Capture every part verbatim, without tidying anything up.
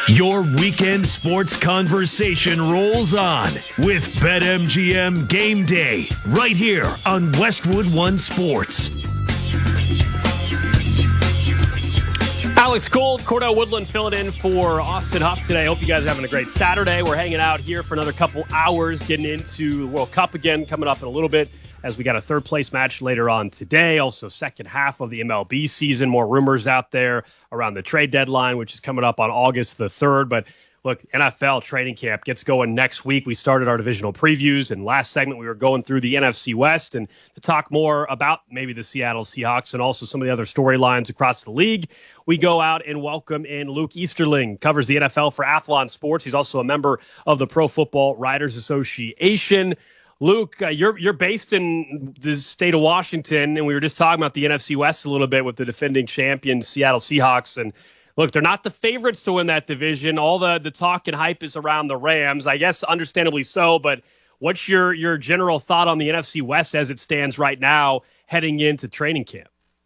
Your weekend sports conversation rolls on with BetMGM Game Day right here on Westwood One Sports. Alex Gold, Cordell Woodland filling in for Austin Huff today. Hope you guys are having a great Saturday. We're hanging out here for another couple hours, getting into the World Cup again, coming up in a little bit, as we got a third-place match later on today. Also, second half of the M L B season. More rumors out there around the trade deadline, which is coming up on August the third. But look, N F L training camp gets going next week. We started our divisional previews, and last segment we were going through the N F C West and to talk more about maybe the Seattle Seahawks and also some of the other storylines across the league. We go out and welcome in Luke Easterling, covers the N F L for Athlon Sports. He's also a member of the Pro Football Writers Association. Luke, uh, you're you're based in the state of Washington, and we were just talking about the N F C West a little bit with the defending champions, Seattle Seahawks. And look, they're not the favorites to win that division. All the, the talk and hype is around the Rams, I guess understandably so. But what's your, your general thought on the N F C West as it stands right now heading into training camp?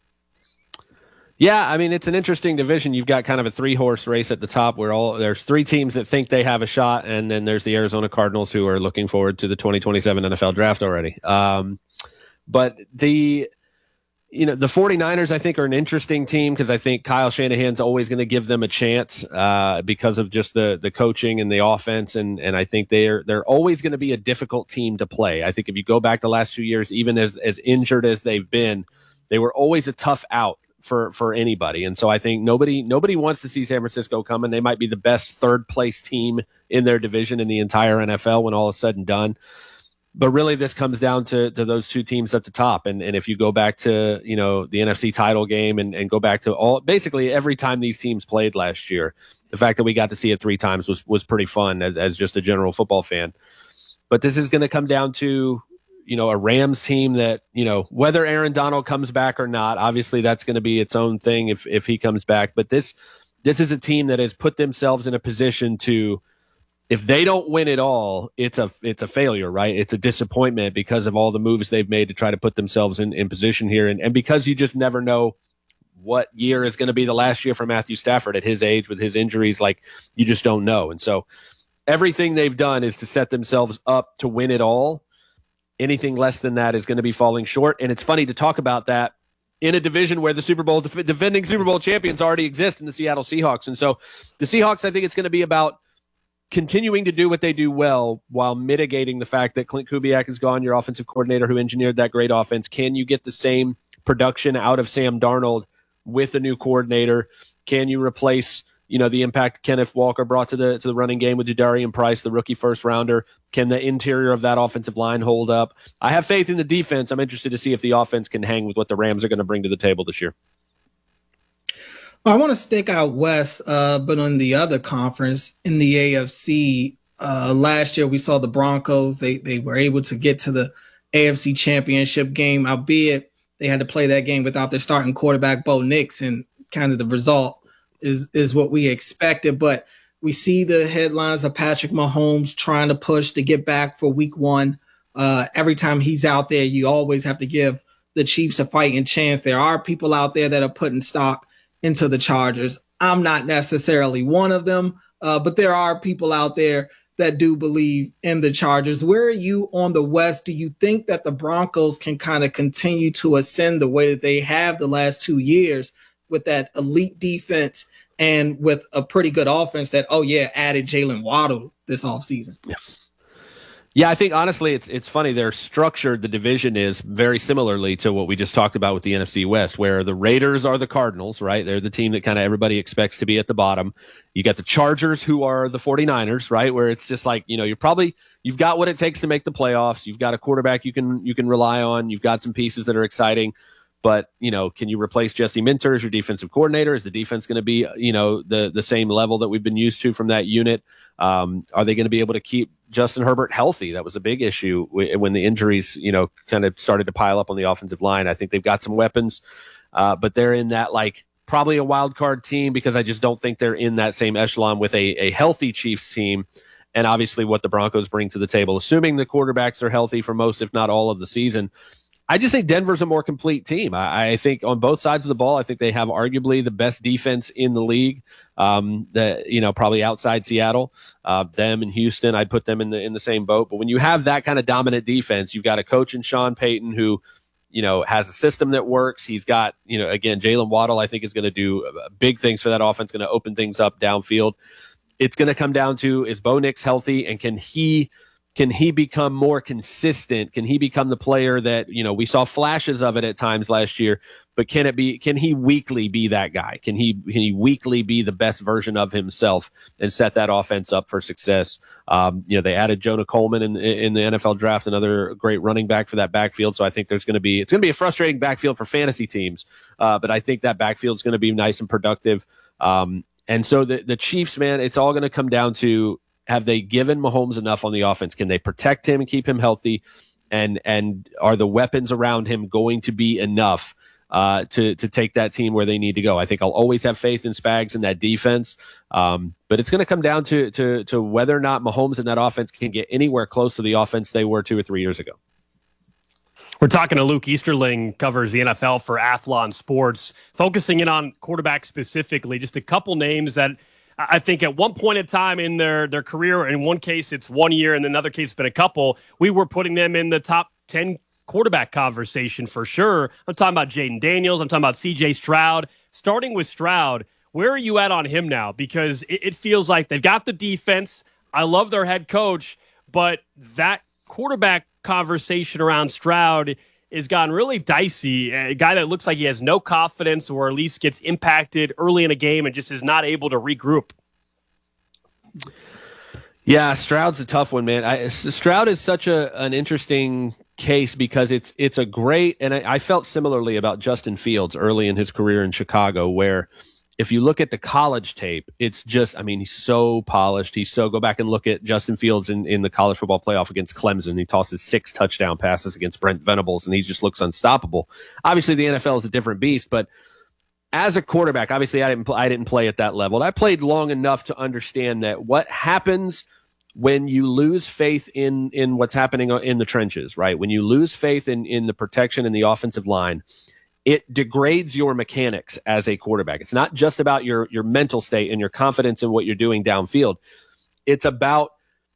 Yeah, I mean, it's an interesting division. You've got kind of a three-horse race at the top where all there's three teams that think they have a shot, and then there's the Arizona Cardinals who are looking forward to the twenty twenty-seven N F L draft already. Um, but the you know the 49ers, I think, are an interesting team because I think Kyle Shanahan's always going to give them a chance uh, because of just the the coaching and the offense, and and I think they're they're always going to be a difficult team to play. I think if you go back the last few years, even as as injured as they've been, they were always a tough out for for anybody. And so I think nobody nobody wants to see San Francisco coming. They might be the best third place team in their division in the entire N F L when all is said and done. But really this comes down to, to those two teams at the top. And and if you go back to, you know, the N F C title game and, and go back to all basically every time these teams played last year, the fact that we got to see it three times was was pretty fun as as just a general football fan. But this is going to come down to, you know, a Rams team that, you know, whether Aaron Donald comes back or not, obviously that's going to be its own thing if if he comes back. But this this is a team that has put themselves in a position to, if they don't win it all, it's a it's a failure, right? It's a disappointment because of all the moves they've made to try to put themselves in, in position here. And, and because you just never know what year is going to be the last year for Matthew Stafford at his age with his injuries, like you just don't know. And so everything they've done is to set themselves up to win it all. Anything less than that is going to be falling short. And it's funny to talk about that in a division where the Super Bowl def- defending Super Bowl champions already exist in the Seattle Seahawks. And so the Seahawks, I think it's going to be about continuing to do what they do well while mitigating the fact that Clint Kubiak is gone, your offensive coordinator who engineered that great offense. Can you get the same production out of Sam Darnold with a new coordinator? Can you replace, you know, the impact Kenneth Walker brought to the to the running game with Jadarian Price, the rookie first rounder? Can the interior of that offensive line hold up? I have faith in the defense. I'm interested to see if the offense can hang with what the Rams are going to bring to the table this year. I want to stick out west, uh, but on the other conference in the A F C, uh, last year we saw the Broncos. They they were able to get to the A F C Championship game, albeit they had to play that game without their starting quarterback, Bo Nix, and kind of the result is is what we expected. But we see the headlines of Patrick Mahomes trying to push to get back for week one. Uh, every time he's out there, you always have to give the Chiefs a fighting chance. There are people out there that are putting stock into the Chargers. I'm not necessarily one of them, uh, but there are people out there that do believe in the Chargers. Where are you on the West? Do you think that the Broncos can kind of continue to ascend the way that they have the last two years with that elite defense and with a pretty good offense that, oh yeah, added Jalen Waddle this offseason? Yeah. Yeah, I think honestly, it's it's funny. They're structured. The division is very similarly to what we just talked about with the N F C West, where the Raiders are the Cardinals, right? They're the team that kind of everybody expects to be at the bottom. You got the Chargers, who are the 49ers, right? Where it's just like, you know, you're probably you've got what it takes to make the playoffs. You've got a quarterback you can you can rely on. You've got some pieces that are exciting. But, you know, can you replace Jesse Minter as your defensive coordinator? Is the defense going to be, you know, the the same level that we've been used to from that unit? Um, are they going to be able to keep Justin Herbert healthy? That was a big issue when the injuries, you know, kind of started to pile up on the offensive line. I think they've got some weapons, uh, but they're in that, like, probably a wild card team because I just don't think they're in that same echelon with a, a healthy Chiefs team. And obviously what the Broncos bring to the table, assuming the quarterbacks are healthy for most, if not all of the season. I just think Denver's a more complete team. I, I think on both sides of the ball, I think they have arguably the best defense in the league. Um, the, you know, probably outside Seattle, uh, them and Houston, I'd put them in the in the same boat. But when you have that kind of dominant defense, you've got a coach in Sean Payton who, you know, has a system that works. He's got, you know, again, Jalen Waddle, I think is going to do big things for that offense, going to open things up downfield. It's going to come down to, is Bo Nix healthy, and can he Can he become more consistent? Can he become the player that, you know, we saw flashes of it at times last year, but can it be, can he weekly be that guy? Can he, can he weekly be the best version of himself and set that offense up for success? Um, you know, they added Jonah Coleman in, in the N F L draft, another great running back for that backfield. So I think there's going to be, it's going to be a frustrating backfield for fantasy teams. Uh, but I think that backfield is going to be nice and productive. Um, and so the, the Chiefs, man, it's all going to come down to, have they given Mahomes enough on the offense? Can they protect him and keep him healthy? And and are the weapons around him going to be enough uh, to to take that team where they need to go? I think I'll always have faith in Spags and that defense, um, but it's going to come down to to to whether or not Mahomes and that offense can get anywhere close to the offense they were two or three years ago. We're talking to Luke Easterling, covers the N F L for Athlon Sports, focusing in on quarterback specifically. Just a couple names that I think at one point in time in their, their career, in one case it's one year, and in another case it's been a couple, we were putting them in the top ten quarterback conversation for sure. I'm talking about Jaden Daniels. I'm talking about C J Stroud. Starting with Stroud, where are you at on him now? Because it, it feels like they've got the defense. I love their head coach, but that quarterback conversation around Stroud has gotten really dicey. A guy that looks like he has no confidence, or at least gets impacted early in a game and just is not able to regroup. Yeah, Stroud's a tough one, man. I, Stroud is such a an interesting case because it's it's a great, and I, I felt similarly about Justin Fields early in his career in Chicago, where if you look at the college tape, it's just, I mean, he's so polished. He's so, go back and look at Justin Fields in, in the college football playoff against Clemson. He tosses six touchdown passes against Brent Venables, and he just looks unstoppable. Obviously, the N F L is a different beast, but as a quarterback, obviously, I didn't, I didn't play at that level. I played long enough to understand that what happens when you lose faith in, in what's happening in the trenches, right? When you lose faith in, in the protection and the offensive line, it degrades your mechanics as a quarterback. It's not just about your, your mental state and your confidence in what you're doing downfield. It's about,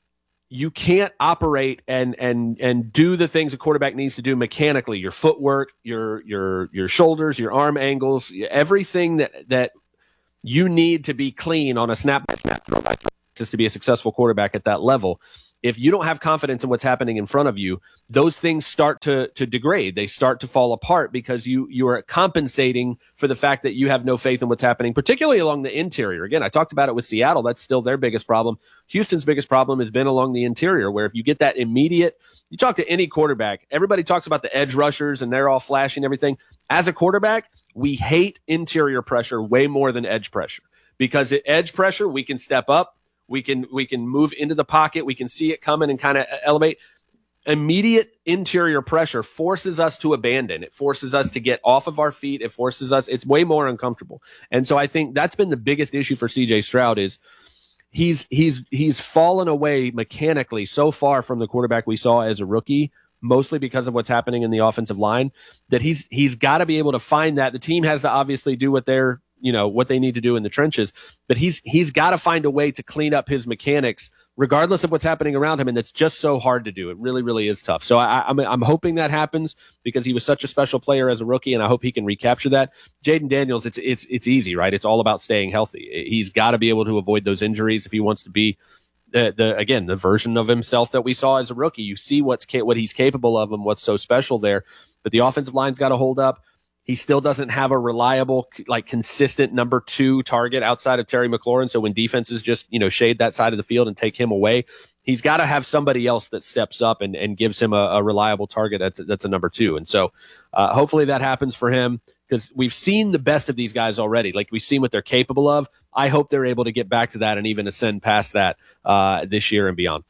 you can't operate and and and do the things a quarterback needs to do mechanically. Your footwork, your your your shoulders, your arm angles, everything that that you need to be clean on a snap by snap throw by throw just to be a successful quarterback at that level. If you don't have confidence in what's happening in front of you, those things start to to degrade. They start to fall apart because you you are compensating for the fact that you have no faith in what's happening, particularly along the interior. Again, I talked about it with Seattle. That's still their biggest problem. Houston's biggest problem has been along the interior, where if you get that immediate, you talk to any quarterback, everybody talks about the edge rushers and they're all flashing everything. As a quarterback, we hate interior pressure way more than edge pressure, because at edge pressure, we can step up. We can we can move into the pocket. We can see it coming and kind of elevate. Immediate interior pressure forces us to abandon. It forces us to get off of our feet. It forces us. It's way more uncomfortable. And so I think that's been the biggest issue for C J Stroud is he's he's he's fallen away mechanically so far from the quarterback we saw as a rookie, mostly because of what's happening in the offensive line, that he's he's got to be able to find that. The team has to obviously do what they're you know, what they need to do in the trenches, but he's, he's got to find a way to clean up his mechanics regardless of what's happening around him. And that's just so hard to do. It really, really is tough. So I, I'm, I'm hoping that happens because he was such a special player as a rookie, and I hope he can recapture that. Jaden Daniels, it's, it's, it's easy, right? It's all about staying healthy. He's got to be able to avoid those injuries if he wants to be the, the, again, the version of himself that we saw as a rookie. You see what's, what he's capable of and what's so special there, but the offensive line's got to hold up. He still doesn't have a reliable, like consistent number two target outside of Terry McLaurin. So when defenses just, you know, shade that side of the field and take him away, he's got to have somebody else that steps up and, and gives him a, a reliable target. That's, that's a number two. And so uh, hopefully that happens for him, because we've seen the best of these guys already. Like, we've seen what they're capable of. I hope they're able to get back to that and even ascend past that uh, this year and beyond.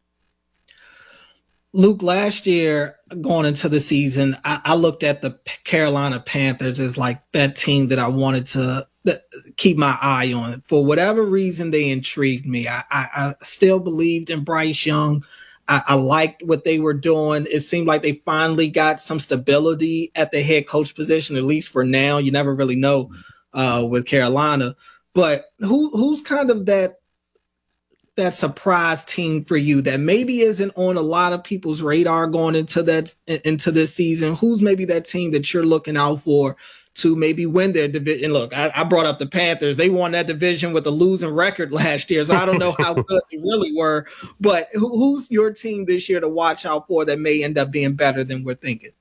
Luke, last year going into the season, I, I looked at the Carolina Panthers as like that team that I wanted to th- keep my eye on. For whatever reason, they intrigued me. I, I, I still believed in Bryce Young. I, I liked what they were doing. It seemed like they finally got some stability at the head coach position, at least for now. You never really know uh, with Carolina. But who who's kind of that that surprise team for you that maybe isn't on a lot of people's radar going into that into this season? Who's maybe that team that you're looking out for to maybe win their division? And look, I, I brought up the Panthers. They won that division with a losing record last year, so I don't know how good they really were. But who, who's your team this year to watch out for that may end up being better than we're thinking?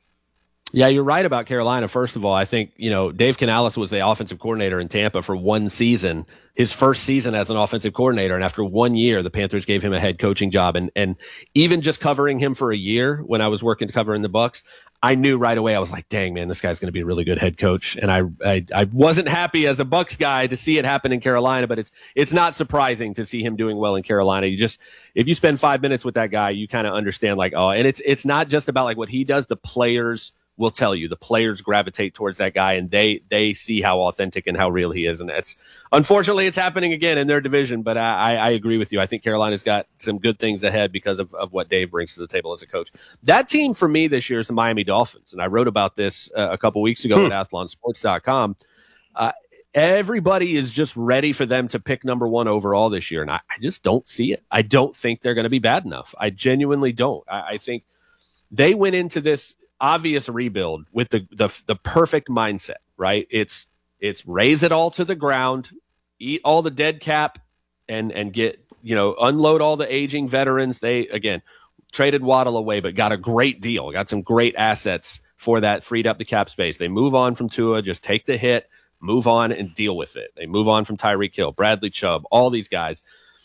Yeah, you're right about Carolina. First of all, I think, you know, Dave Canales was the offensive coordinator in Tampa for one season, his first season as an offensive coordinator. And after one year, the Panthers gave him a head coaching job. And and even just covering him for a year when I was working covering the Bucs, I knew right away, I was like, dang, man, this guy's going to be a really good head coach. And I, I I wasn't happy as a Bucs guy to see it happen in Carolina, but it's it's not surprising to see him doing well in Carolina. You just, if you spend five minutes with that guy, you kind of understand like, oh, and it's it's not just about like what he does. The players will tell you, the players gravitate towards that guy, and they they see how authentic and how real he is. And that's, unfortunately, it's happening again in their division. But I, I agree with you. I think Carolina's got some good things ahead because of, of what Dave brings to the table as a coach. That team for me this year is the Miami Dolphins. And I wrote about this uh, a couple weeks ago hmm. at athlon sports dot com. Uh, everybody is just ready for them to pick number one overall this year. And I, I just don't see it. I don't think they're going to be bad enough. I genuinely don't. I, I think they went into this obvious rebuild with the, the the perfect mindset, right? It's it's raise it all to the ground, eat all the dead cap, and and get, you know, unload all the aging veterans. They, again, traded Waddle away, but got a great deal, got some great assets for that, freed up the cap space. They move on from Tua, just take the hit, move on and deal with it. They move on from Tyreek Hill, Bradley Chubb, all these guys.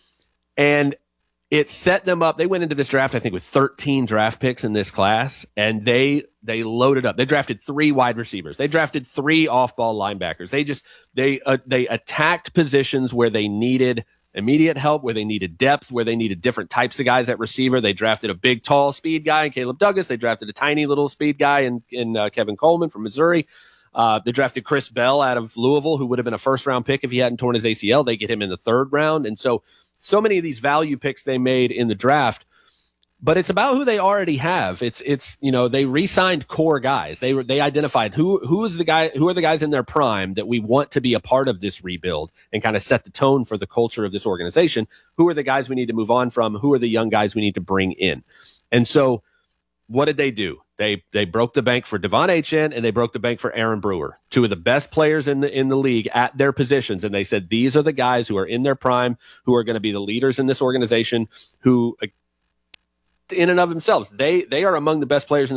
And it set them up. They went into this draft, I think, with thirteen draft picks in this class, and they they loaded up. They drafted three wide receivers. They drafted three off-ball linebackers. They just they uh, they attacked positions where they needed immediate help, where they needed depth, where they needed different types of guys at receiver. They drafted a big, tall speed guy in Caleb Douglas. They drafted a tiny little speed guy in, in uh, Kevin Coleman from Missouri. Uh, they drafted Chris Bell out of Louisville, who would have been a first-round pick if he hadn't torn his A C L. They get him in the third round. And so So many of these value picks they made in the draft, but it's about who they already have. It's it's you know, they re-signed core guys. They were they identified who who is the guy who are the guys in their prime that we want to be a part of this rebuild and kind of set the tone for the culture of this organization. Who are the guys we need to move on from? Who are the young guys we need to bring in? And so, what did they do? They they broke the bank for Devon Achane and they broke the bank for Aaron Brewer, two of the best players in the in the league at their positions. And they said, these are the guys who are in their prime, who are going to be the leaders in this organization, who, in and of themselves, they they are among the best players in